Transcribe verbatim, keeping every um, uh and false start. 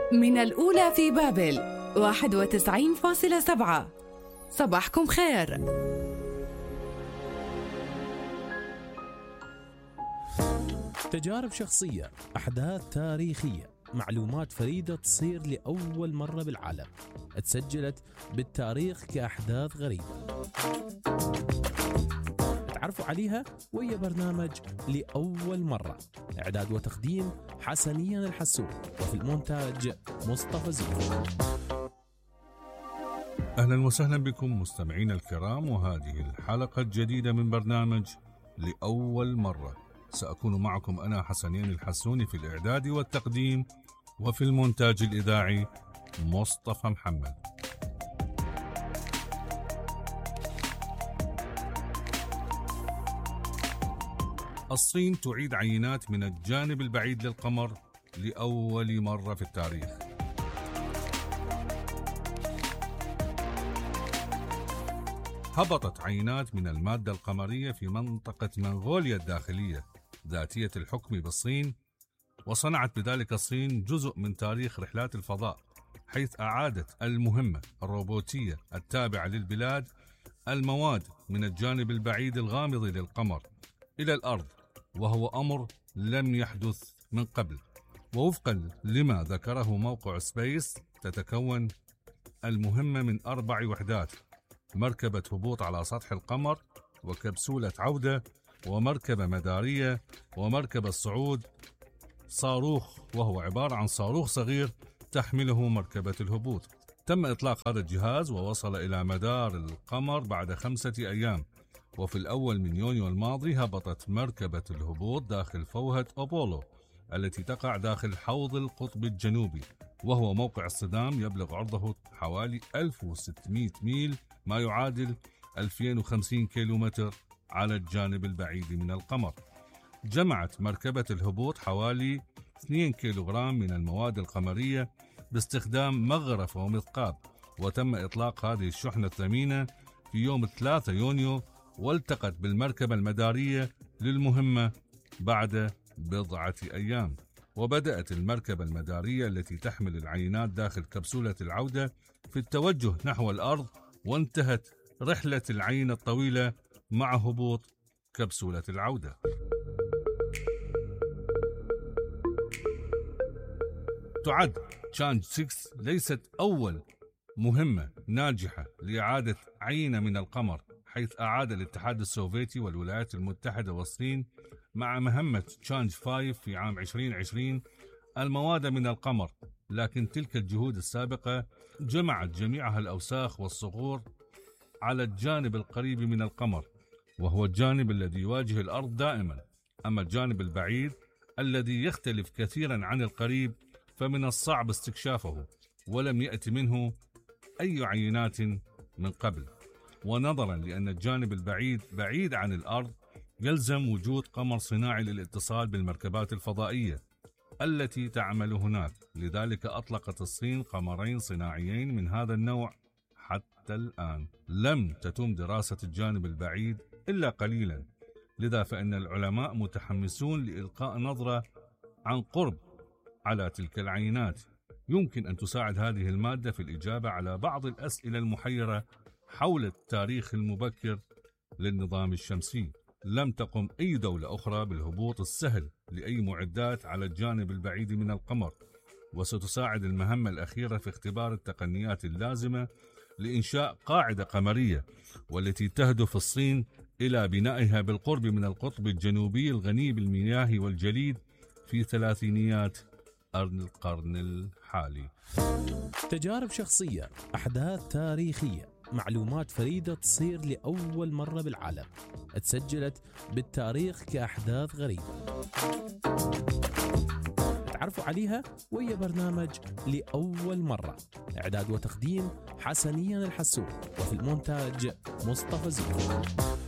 من الأولى في بابل واحد وتسعين فاصلة سبعة. صباحكم خير. تجارب شخصية، أحداث تاريخية، معلومات فريدة تصير لأول مرة بالعالم، اتسجلت بالتاريخ كأحداث غريبة تعرفوا عليها ويا برنامج لأول مرة. إعداد وتقديم حسنيا الحسون، وفي المونتاج مصطفى زيد. أهلا وسهلا بكم مستمعين الكرام، وهذه الحلقة الجديدة من برنامج لأول مرة. سأكون معكم أنا حسنين الحسوني في الإعداد والتقديم، وفي المونتاج الإذاعي مصطفى محمد. الصين تعيد عينات من الجانب البعيد للقمر لأول مرة في التاريخ. هبطت عينات من المادة القمرية في منطقة منغوليا الداخلية ذاتية الحكم بالصين، وصنعت بذلك الصين جزء من تاريخ رحلات الفضاء، حيث أعادت المهمة الروبوتية التابعة للبلاد المواد من الجانب البعيد الغامض للقمر إلى الأرض، وهو أمر لم يحدث من قبل. ووفقا لما ذكره موقع سبيس، تتكون المهمة من أربع وحدات: مركبة هبوط على سطح القمر، وكبسولة عودة، ومركبة مدارية، ومركبة صعود، صاروخ وهو عبارة عن صاروخ صغير تحمله مركبة الهبوط. تم إطلاق هذا الجهاز ووصل إلى مدار القمر بعد خمسة أيام، وفي الأول من يونيو الماضي هبطت مركبة الهبوط داخل فوهة أبولو التي تقع داخل حوض القطب الجنوبي، وهو موقع اصطدام يبلغ عرضه حوالي ألف وستمئة ميل، ما يعادل ألفين وخمسين كيلومتر على الجانب البعيد من القمر. جمعت مركبة الهبوط حوالي اثنين كيلوغرام من المواد القمرية باستخدام مغرفة ومثقاب، وتم إطلاق هذه الشحنة الثمينة في يوم ثلاثة يونيو، والتقت بالمركبة المدارية للمهمة بعد بضعة أيام. وبدأت المركبة المدارية التي تحمل العينات داخل كبسولة العودة في التوجه نحو الأرض، وانتهت رحلة العين الطويلة مع هبوط كبسولة العودة. تعد تشانج ستة ليست أول مهمة ناجحة لإعادة عينة من القمر، حيث أعاد الاتحاد السوفيتي والولايات المتحدة والصين مع مهمة تشانج خمسة في عام عشرين عشرين المواد من القمر، لكن تلك الجهود السابقة جمعت جميعها الأوساخ والصخور على الجانب القريب من القمر، وهو الجانب الذي يواجه الأرض دائما. أما الجانب البعيد الذي يختلف كثيرا عن القريب فمن الصعب استكشافه، ولم يأتي منه أي عينات من قبل. ونظرا لأن الجانب البعيد بعيد عن الأرض، يلزم وجود قمر صناعي للاتصال بالمركبات الفضائية التي تعمل هناك. لذلك أطلقت الصين قمرين صناعيين من هذا النوع. حتى الآن لم تتم دراسة الجانب البعيد إلا قليلا، لذا فإن العلماء متحمسون لإلقاء نظرة عن قرب على تلك العينات. يمكن أن تساعد هذه المادة في الإجابة على بعض الأسئلة المحيرة حول التاريخ المبكر للنظام الشمسي. لم تقم أي دولة أخرى بالهبوط السهل لأي معدات على الجانب البعيد من القمر، وستساعد المهمة الأخيرة في اختبار التقنيات اللازمة لإنشاء قاعدة قمرية، والتي تهدف الصين إلى بنائها بالقرب من القطب الجنوبي الغني بالمياه والجليد في ثلاثينيات القرن الحالي. تجارب شخصية، أحداث تاريخية، معلومات فريدة تصير لأول مرة بالعالم، اتسجلت بالتاريخ كأحداث غريبة تعرفوا عليها ويا برنامج لأول مرة. إعداد وتقديم حسنيا الحسون، وفي المونتاج مصطفى زيد.